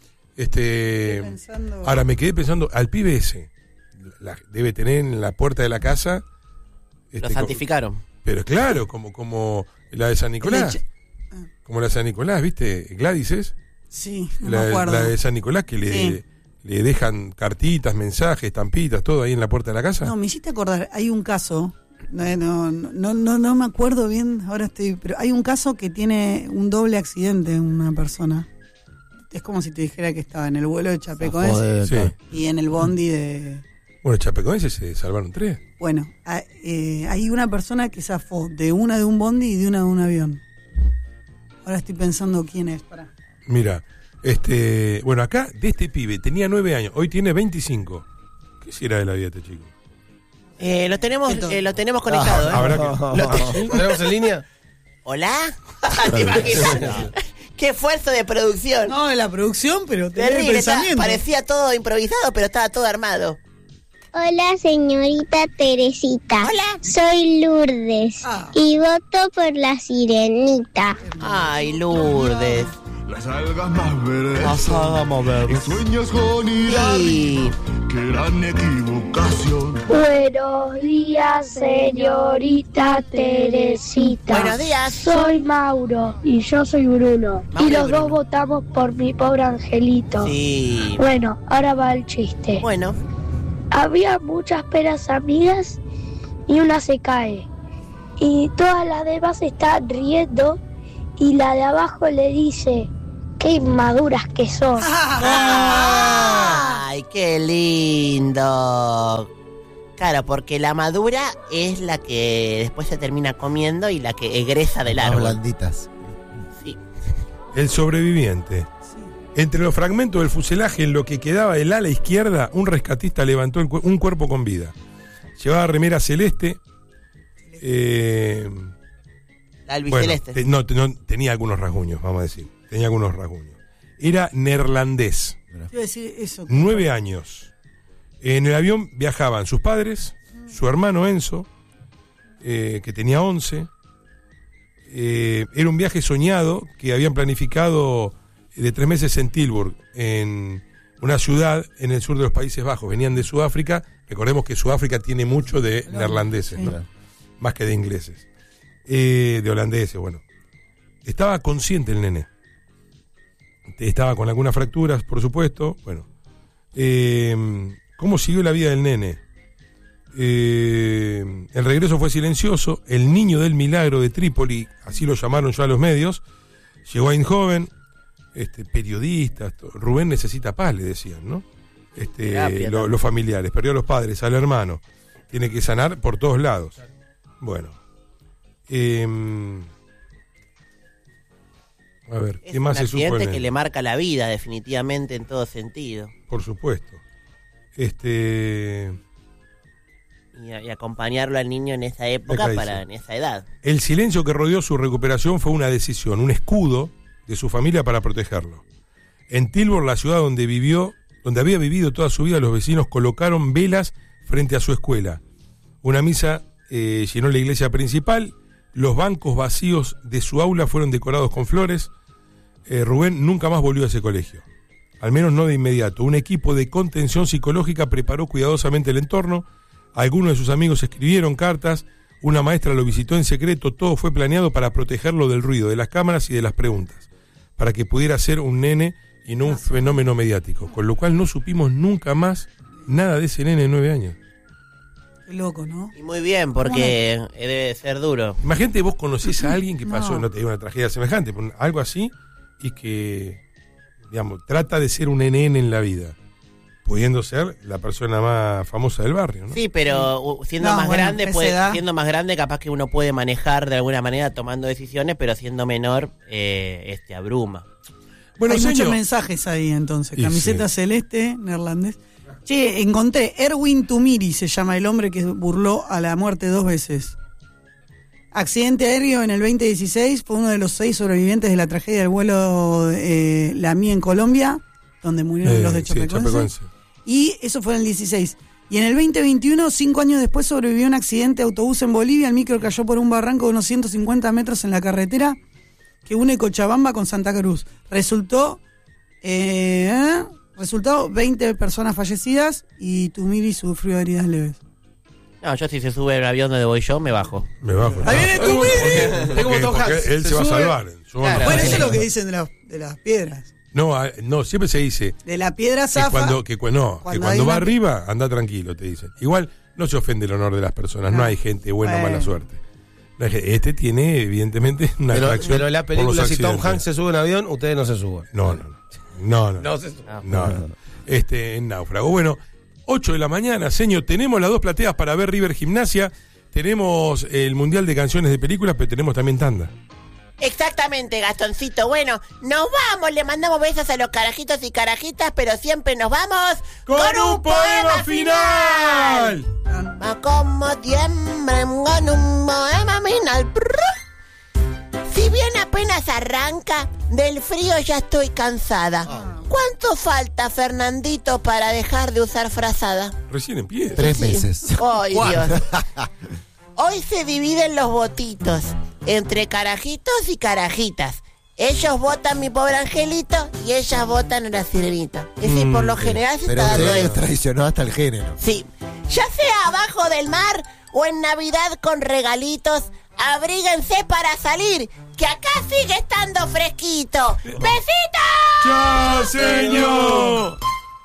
Este, Estoy pensando- ahora me quedé pensando, al pibe ese, la- debe tener en la puerta de la casa... Lo este, santificaron. Pero claro, como, como la de San Nicolás. El hecho- Como la de San Nicolás, ¿viste? Gladys es. Sí, no La, me acuerdo. la de San Nicolás que le, Sí. le dejan cartitas, mensajes, estampitas, todo ahí en la puerta de la casa. No, me hiciste acordar, hay un caso, no, no, no, no, no me acuerdo bien, ahora estoy, pero hay un caso que tiene un doble accidente una persona. Es como si te dijera que estaba en el vuelo de Chapecoense Joder, Sí. claro. y en el bondi de... Bueno, Chapecoense se salvaron tres. Bueno, a- eh, hay una persona que zafó de una de un bondi y de una de un avión. Ahora estoy pensando quién es, pará. Mira, este, bueno, acá de este pibe tenía nueve años, hoy tiene veinticinco. ¿Qué será de la vida de este chico? Eh, lo tenemos Entonces- eh, lo tenemos conectado, ¿eh? Habrá que- Lo te- ¿Lo tenemos en línea? ¿Hola? ¿Te imaginas? ¡Qué esfuerzo de producción! No, de la producción, pero tenía el Terrible, estaba- pensamiento. parecía todo improvisado, pero estaba todo armado. Hola, señorita Teresita. Hola. Soy Lourdes Ah. y voto por la sirenita. Ay, Lourdes. Las algas más verdes. Y sueños con ir Y Qué gran equivocación. Buenos días, señorita Teresita. buenos días. Soy Mauro y yo soy Bruno. Mauro y los y Bruno. dos votamos por mi pobre angelito. Sí. Bueno, ahora va el chiste. Bueno, Había muchas peras amigas y una se cae. Y todas las demás están riendo y la de abajo le dice, qué inmaduras que son. ay, qué lindo. Claro, porque la madura es la que después se termina comiendo y la que egresa del Más árbol. blanditas. Sí. El sobreviviente. Entre los fragmentos del fuselaje, en lo que quedaba del ala izquierda, un rescatista levantó el cu- un cuerpo con vida. Llevaba remera celeste. Eh, La bueno, albiceleste. te- no, te- no, tenía algunos rasguños, vamos a decir. Tenía algunos rasguños. Era neerlandés. Te iba a decir eso. Nueve años. En el avión viajaban sus padres, su hermano Enzo, eh, que tenía once. Eh, era un viaje soñado que habían planificado de tres meses en Tilburg, en una ciudad en el sur de los Países Bajos. Venían de Sudáfrica. Recordemos que Sudáfrica tiene mucho de neerlandeses, ¿no? Más que de ingleses. Eh, de holandeses, bueno. Estaba consciente el nene. Estaba con algunas fracturas, por supuesto. Bueno. Eh, ¿Cómo siguió la vida del nene? Eh, el regreso fue silencioso. El niño del milagro de Trípoli, así lo llamaron ya los medios, llegó a Eindhoven. Este, periodistas, to- Rubén necesita paz, le decían, ¿no? Este, Terapia, lo- ¿no? los familiares, perdió a los padres, al hermano. Tiene que sanar por todos lados. Bueno. em, a ver, Es ¿qué más un se supo? en accidente él? que le marca la vida, definitivamente, en todo sentido. Por supuesto. Este, Y, y acompañarlo al niño en esa época, Acá dice. para en esa edad. el silencio que rodeó su recuperación fue una decisión, un escudo de su familia para protegerlo. En Tilburg, la ciudad donde vivió, donde había vivido toda su vida, los vecinos colocaron velas frente a su escuela. Una misa eh, llenó la iglesia principal, los bancos vacíos de su aula fueron decorados con flores. Eh, Rubén nunca más volvió a ese colegio, al menos no de inmediato. Un equipo de contención psicológica preparó cuidadosamente el entorno, algunos de sus amigos escribieron cartas, una maestra lo visitó en secreto, todo fue planeado para protegerlo del ruido, de las cámaras y de las preguntas, para que pudiera ser un nene y no un fenómeno mediático, con lo cual no supimos nunca más nada de ese nene de nueve años. Qué loco, ¿no? Y muy bien, porque debe ser duro. Imagínate, vos conocés a alguien que pasó, No. no te digo una tragedia semejante, pero algo así, y que, digamos, trata de ser un nene en la vida, pudiendo ser la persona más famosa del barrio, ¿no? Sí, pero uh, siendo No, más bueno, grande, esa puede, edad. siendo más grande, capaz que uno puede manejar de alguna manera tomando decisiones, pero siendo menor, eh, este abruma. Bueno, Hay señor, muchos mensajes ahí entonces. Y Camiseta sí. celeste, neerlandés. Che, encontré, Erwin Tumiri se llama el hombre que burló a la muerte dos veces. Accidente aéreo en el veinte dieciséis, fue uno de los seis sobrevivientes de la tragedia del vuelo eh, La Mía en Colombia, donde murieron Eh, los de sí, Chapecoense. Chapecoense. Y eso fue en el dieciséis. Y en el veinte veintiuno, cinco años después, sobrevivió un accidente de autobús en Bolivia. El micro cayó por un barranco de unos ciento cincuenta metros en la carretera que une Cochabamba con Santa Cruz. Resultó, eh, resultado veinte personas fallecidas y Tumiri sufrió heridas leves. No, yo si se sube el avión donde voy yo, me bajo. Me bajo. ¡Ahí viene Tumiri! Porque, porque, porque él se, se va a salvar. Yo Claro. no. Bueno, eso es lo que dicen de, la- de las piedras. No, a- no, siempre se dice De la piedra que zafa. cuando, que, cu- no, cuando que hay cuando va una- arriba, anda tranquilo, te dicen. Igual no se ofende el honor de las personas, no, No. hay gente buena o Bueno. mala suerte. No hay gente- Este tiene, evidentemente, una Pero, atracción. pero la por los película, si Tom accidentes. Hanks se sube en avión, ustedes no se suben. No, no, no. No, no. No se suben. No, no. Este, en Náufrago. Bueno, ocho de la mañana, señor, tenemos las dos plateas para ver River Gimnasia. Tenemos el Mundial de Canciones de Películas, pero tenemos también tanda. Exactamente, Gastoncito. Bueno, nos vamos, le mandamos besos a los carajitos y carajitas, pero siempre nos vamos ¡Con un poema final! Ma como tiemblen con un poema final. Prrr. Si bien apenas arranca, del frío ya estoy cansada. ¿Cuánto falta, Fernandito, para dejar de usar frazada? Recién empieza. Tres meses. ¡Ay, Dios! Hoy se dividen los votitos entre carajitos y carajitas. Ellos votan mi pobre angelito y ellas votan a la sirenita. Es decir, por lo general se Pero está dando usted esto. traicionó hasta el género. Sí, ya sea abajo del mar o en Navidad con regalitos, abríguense para salir, que acá sigue estando fresquito. ¡Besitos! ¡Chao, señor!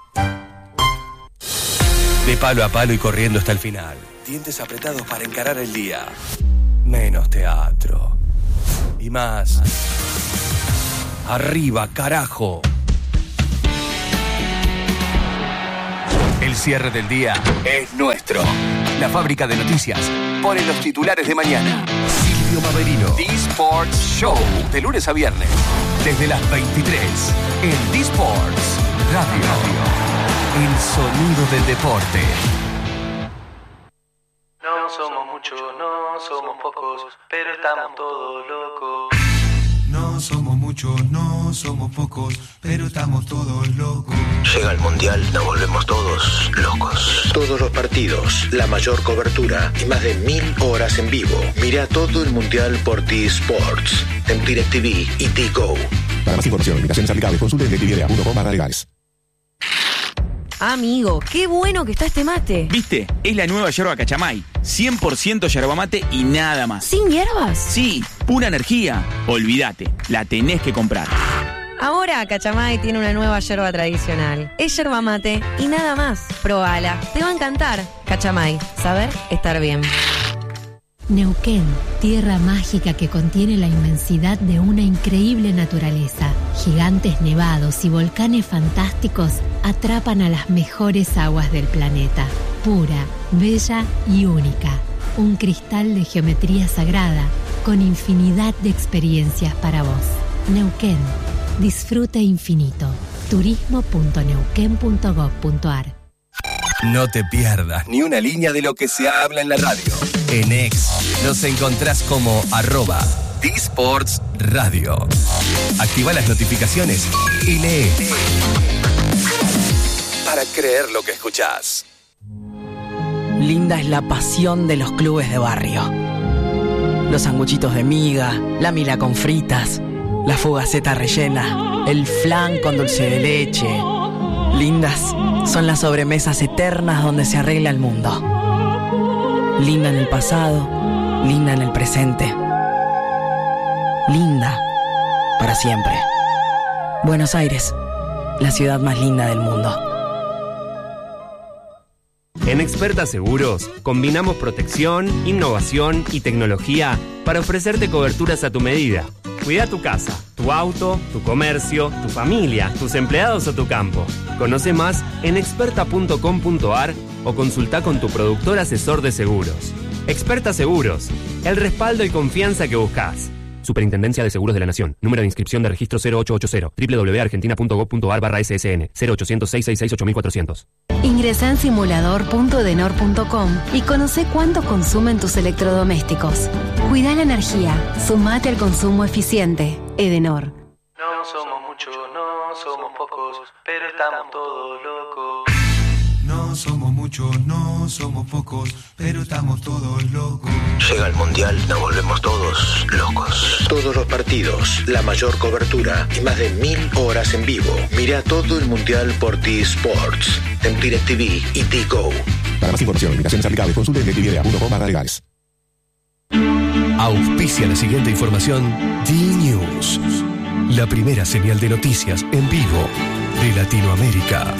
De palo a palo y corriendo hasta el final. Dientes apretados para encarar el día. Menos teatro. Y más. Arriba, carajo. El cierre del día es nuestro. La fábrica de noticias pone los titulares de mañana. Silvio Maverino. D-Sports Show. De lunes a viernes. Desde las veintitrés. En D-Sports Radio. El sonido del deporte. No somos muchos, no somos pocos, pero estamos todos locos. No somos muchos, no somos pocos, pero estamos todos locos. Llega el Mundial, nos volvemos todos locos. Todos los partidos, la mayor cobertura y más de mil horas en vivo. Mira todo el Mundial por T-Sports, en DirecTV y T-Go. Para más información, invitaciones aplicables, consulte en directv punto com barra legales. Amigo, qué bueno que está este mate. ¿Viste? Es la nueva yerba Cachamay. cien por ciento yerba mate y nada más. ¿Sin hierbas? Sí, pura energía. Olvídate, la tenés que comprar. Ahora Cachamay tiene una nueva yerba tradicional. Es yerba mate y nada más. Probala, te va a encantar. Cachamay, saber estar bien. Neuquén, tierra mágica que contiene la inmensidad de una increíble naturaleza. Gigantes nevados y volcanes fantásticos atrapan a las mejores aguas del planeta. Pura, bella y única. Un cristal de geometría sagrada con infinidad de experiencias para vos. Neuquén, disfrute infinito. turismo punto neuquén punto gob punto ar. No te pierdas ni una línea de lo que se habla en la radio. En X nos encontrás como arroba D-Sports Radio. Activa las notificaciones y lee. Para creer lo que escuchás. Linda es la pasión de los clubes de barrio. Los sanguchitos de miga, la mila con fritas, la fugaceta rellena, el flan con dulce de leche. Lindas son las sobremesas eternas donde se arregla el mundo. Linda en el pasado, linda en el presente. Linda para siempre. Buenos Aires, la ciudad más linda del mundo. En Experta Seguros, combinamos protección, innovación y tecnología para ofrecerte coberturas a tu medida. Cuida tu casa, tu auto, tu comercio, tu familia, tus empleados o tu campo. Conoce más en experta punto com punto ar o consulta con tu productor asesor de seguros. Experta Seguros, el respaldo y confianza que buscas. Superintendencia de Seguros de la Nación. Número de inscripción de registro cero ocho ocho cero, doble u doble u doble u punto argentina punto gob punto ar barra S S N, cero ochocientos, seiscientos sesenta y seis, ocho mil cuatrocientos. Ingresá en simulador punto edenor punto com y conoce cuánto consumen tus electrodomésticos. Cuida la energía. Sumate al consumo eficiente. Edenor. No somos muchos, no somos pocos, pero estamos todos locos. No somos muchos, no somos pocos, pero estamos todos locos. Llega el Mundial, nos volvemos todos locos. Todos los partidos, la mayor cobertura y más de mil horas en vivo. Mira todo el Mundial por T-Sports, en DirecTV y T-Go. Para más información, limitaciones aplicables, consulte en directv punto com barra legales. Auspicia la siguiente información D-News, la primera señal de noticias en vivo de Latinoamérica.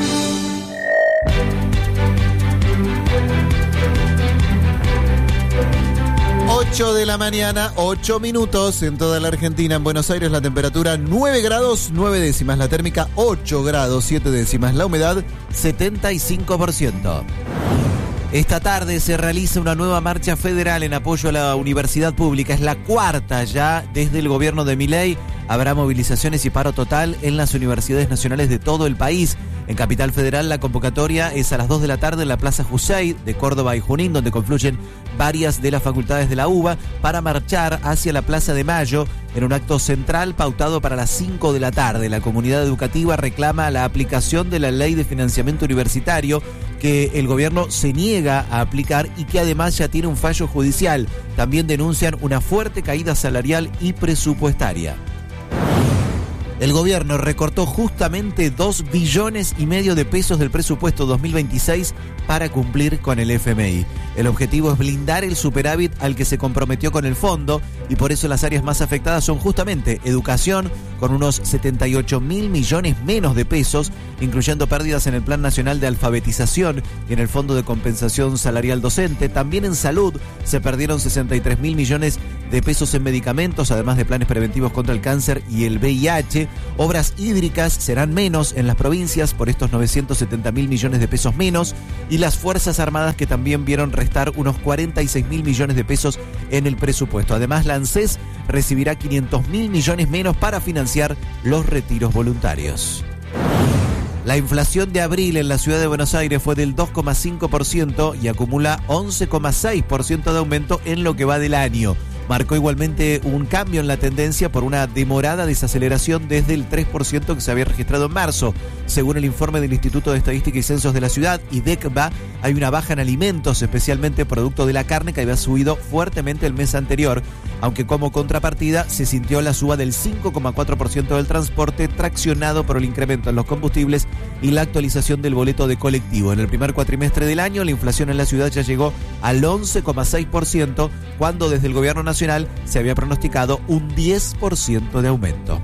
ocho de la mañana, ocho minutos en toda la Argentina. En Buenos Aires la temperatura nueve grados, nueve décimas. La térmica ocho grados, siete décimas. La humedad setenta y cinco por ciento. Esta tarde se realiza una nueva marcha federal en apoyo a la universidad pública. Es la cuarta ya desde el gobierno de Milei. Habrá movilizaciones y paro total en las universidades nacionales de todo el país. En Capital Federal la convocatoria es a las dos de la tarde en la Plaza Jussey de Córdoba y Junín, donde confluyen varias de las facultades de la UBA para marchar hacia la Plaza de Mayo en un acto central pautado para las cinco de la tarde. La comunidad educativa reclama la aplicación de la Ley de Financiamiento Universitario que el gobierno se niega a aplicar y que además ya tiene un fallo judicial. También denuncian una fuerte caída salarial y presupuestaria. El gobierno recortó justamente dos billones y medio de pesos del presupuesto dos mil veintiséis para cumplir con el F M I. El objetivo es blindar el superávit al que se comprometió con el fondo y por eso las áreas más afectadas son justamente educación, con unos setenta y ocho mil millones menos de pesos, incluyendo pérdidas en el Plan Nacional de Alfabetización y en el Fondo de Compensación Salarial Docente. También en salud se perdieron sesenta y tres mil millones de pesos en medicamentos, además de planes preventivos contra el cáncer y el V I H. Obras hídricas serán menos en las provincias por estos novecientos setenta mil millones de pesos menos, y las Fuerzas Armadas, que también vieron restar unos cuarenta y seis mil millones de pesos en el presupuesto. Además, la ANSES recibirá quinientos mil millones menos para financiar los retiros voluntarios. La inflación de abril en la ciudad de Buenos Aires fue del dos coma cinco por ciento y acumula once coma seis por ciento de aumento en lo que va del año. Marcó igualmente un cambio en la tendencia por una demorada desaceleración desde el tres por ciento que se había registrado en marzo. Según el informe del Instituto de Estadística y Censos de la ciudad, IDECBA, hay una baja en alimentos, especialmente producto de la carne, que había subido fuertemente el mes anterior, aunque como contrapartida se sintió la suba del cinco coma cuatro por ciento del transporte, traccionado por el incremento en los combustibles y la actualización del boleto de colectivo. En el primer cuatrimestre del año, la inflación en la ciudad ya llegó al once coma seis por ciento, cuando desde el gobierno nacional se había pronosticado un diez por ciento de aumento.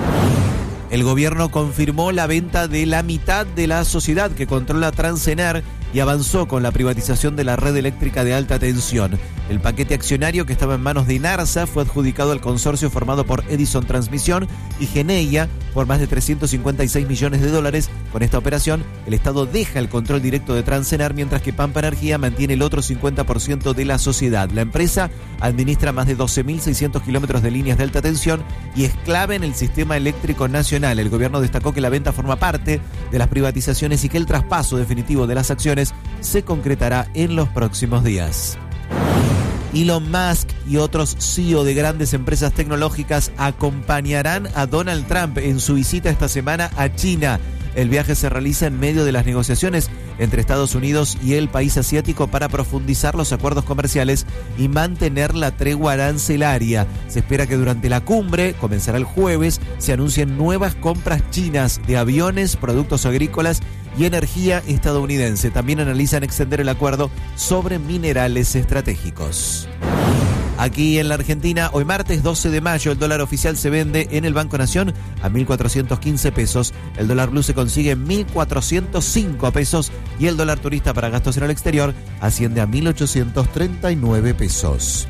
El gobierno confirmó la venta de la mitad de la sociedad que controla Transener y avanzó con la privatización de la red eléctrica de alta tensión. El paquete accionario, que estaba en manos de Inarsa, fue adjudicado al consorcio formado por Edison Transmisión y Geneia por más de trescientos cincuenta y seis millones de dólares. Con esta operación, el Estado deja el control directo de Transener, mientras que Pampa Energía mantiene el otro cincuenta por ciento de la sociedad. La empresa administra más de doce mil seiscientos kilómetros de líneas de alta tensión y es clave en el sistema eléctrico nacional. El gobierno destacó que la venta forma parte de las privatizaciones y que el traspaso definitivo de las acciones se concretará en los próximos días. Elon Musk y otros C E O de grandes empresas tecnológicas acompañarán a Donald Trump en su visita esta semana a China. El viaje se realiza en medio de las negociaciones entre Estados Unidos y el país asiático para profundizar los acuerdos comerciales y mantener la tregua arancelaria. Se espera que durante la cumbre, comenzará el jueves, se anuncien nuevas compras chinas de aviones, productos agrícolas y energía estadounidense. También analizan extender el acuerdo sobre minerales estratégicos. Aquí en la Argentina, hoy martes doce de mayo, el dólar oficial se vende en el Banco Nación a mil cuatrocientos quince pesos. El dólar blue se consigue en mil cuatrocientos cinco pesos y el dólar turista para gastos en el exterior asciende a mil ochocientos treinta y nueve pesos.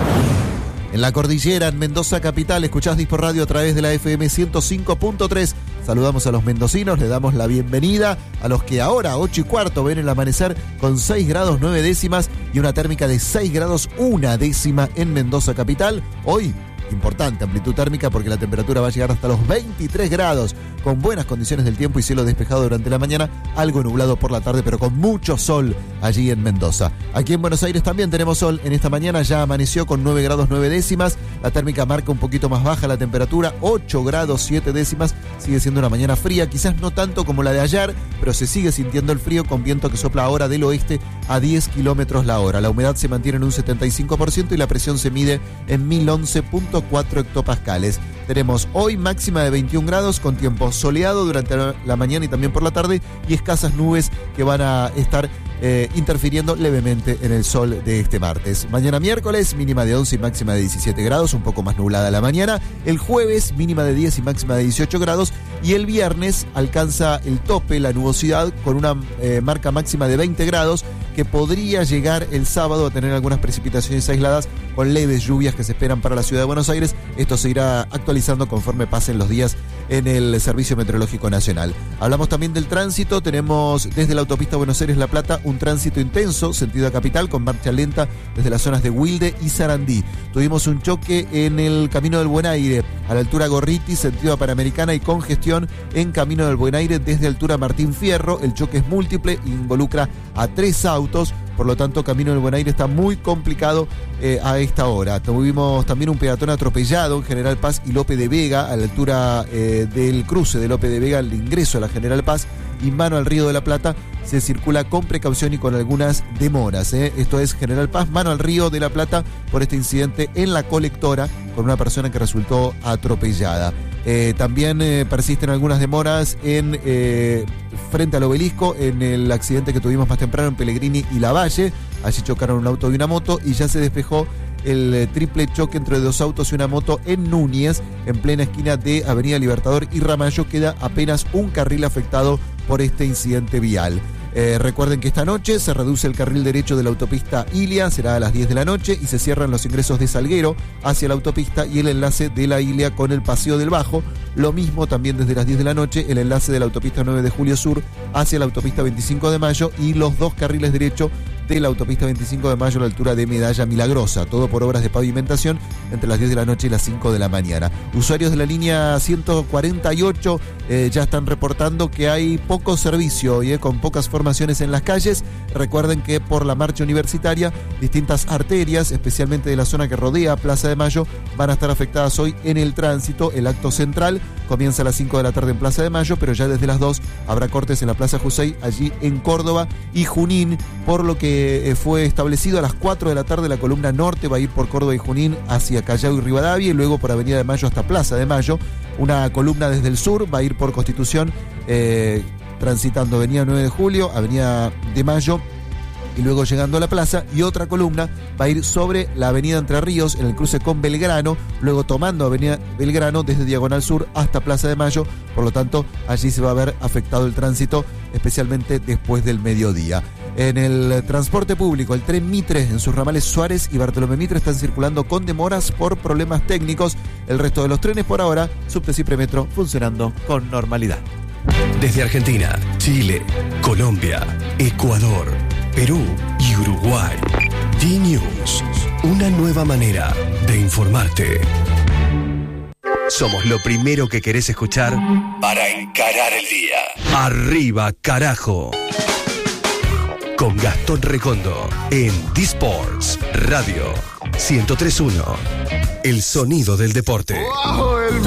En la cordillera, en Mendoza capital, escuchás Dispo Radio a través de la F M ciento cinco punto tres. Saludamos a los mendocinos, le damos la bienvenida a los que ahora, ocho y cuarto, ven el amanecer con seis grados nueve décimas y una térmica de seis grados una décima en Mendoza capital. Hoy, importante amplitud térmica porque la temperatura va a llegar hasta los veintitrés grados, con buenas condiciones del tiempo y cielo despejado durante la mañana, algo nublado por la tarde, pero con mucho sol allí en Mendoza. Aquí en Buenos Aires también tenemos sol. En esta mañana ya amaneció con nueve grados nueve décimas, la térmica marca un poquito más baja la temperatura, ocho grados siete décimas, sigue siendo una mañana fría, quizás no tanto como la de ayer, pero se sigue sintiendo el frío con viento que sopla ahora del oeste a diez kilómetros la hora. La humedad se mantiene en un setenta y cinco por ciento y la presión se mide en mil once punto cuatro hectopascales. Tenemos hoy máxima de veintiún grados con tiempo soleado durante la mañana y también por la tarde y escasas nubes que van a estar eh, interfiriendo levemente en el sol de este martes. Mañana miércoles mínima de once y máxima de diecisiete grados, un poco más nublada la mañana. El jueves mínima de diez y máxima de dieciocho grados y el viernes alcanza el tope la nubosidad con una eh, marca máxima de veinte grados que podría llegar el sábado a tener algunas precipitaciones aisladas con leves lluvias que se esperan para la ciudad de Buenos Aires. Esto se irá actualizando conforme pasen los días en el Servicio Meteorológico Nacional. Hablamos también del tránsito. Tenemos desde la autopista Buenos Aires-La Plata un tránsito intenso, sentido a capital, con marcha lenta desde las zonas de Wilde y Sarandí. Tuvimos un choque en el Camino del Buen Aire, a la altura Gorriti, sentido a Panamericana, y congestión en Camino del Buen Aire desde altura Martín Fierro. El choque es múltiple, involucra a tres autos. Por lo tanto, Camino del Buen Aire está muy complicado eh, a esta hora. Tuvimos también un peatón atropellado en General Paz y Lope de Vega, a la altura eh, del cruce de Lope de Vega, el ingreso a la General Paz y mano al Río de la Plata. Se circula con precaución y con algunas demoras. ¿eh? Esto es General Paz, mano al Río de la Plata, por este incidente en la colectora con una persona que resultó atropellada. Eh, también eh, persisten algunas demoras en eh, frente al obelisco, en el accidente que tuvimos más temprano en Pellegrini y Lavalle. Allí chocaron un auto y una moto y ya se despejó el eh, triple choque entre dos autos y una moto en Núñez, en plena esquina de Avenida Libertador y Ramallo. Queda apenas un carril afectado por este incidente vial. Eh, recuerden que esta noche se reduce el carril derecho de la autopista Ilia, será a las diez de la noche, y se cierran los ingresos de Salguero hacia la autopista y el enlace de la Ilia con el Paseo del Bajo. Lo mismo también desde las diez de la noche, el enlace de la autopista nueve de Julio Sur hacia la autopista veinticinco de Mayo y los dos carriles derechos de la autopista veinticinco de Mayo a la altura de Medalla Milagrosa, todo por obras de pavimentación entre las diez de la noche y las cinco de la mañana. Usuarios de la línea ciento cuarenta y ocho eh, ya están reportando que hay poco servicio y eh, con pocas formaciones en las calles. Recuerden que por la marcha universitaria, distintas arterias, especialmente de la zona que rodea Plaza de Mayo, van a estar afectadas hoy en el tránsito. El acto central comienza a las cinco de la tarde en Plaza de Mayo, pero ya desde las dos habrá cortes en la Plaza Jusey, allí en Córdoba y Junín, por lo que fue establecido a las cuatro de la tarde la columna norte va a ir por Córdoba y Junín hacia Callao y Rivadavia y luego por Avenida de Mayo hasta Plaza de Mayo. Una columna desde el sur va a ir por Constitución, eh, transitando Avenida nueve de Julio, Avenida de Mayo y luego llegando a la plaza, y otra columna va a ir sobre la Avenida Entre Ríos en el cruce con Belgrano, luego tomando Avenida Belgrano desde Diagonal Sur hasta Plaza de Mayo. Por lo tanto, allí se va a ver afectado el tránsito, especialmente después del mediodía. En el transporte público, el tren Mitre en sus ramales Suárez y Bartolomé Mitre están circulando con demoras por problemas técnicos. El resto de los trenes por ahora, Subte y Premetro, funcionando con normalidad. Desde Argentina, Chile, Colombia, Ecuador, Perú y Uruguay. D-News, una nueva manera de informarte. Somos lo primero que querés escuchar para encarar el día. Arriba, carajo. Con Gastón Recondo en D-Sports Radio ciento tres punto uno. El sonido del deporte. ¡Wow! El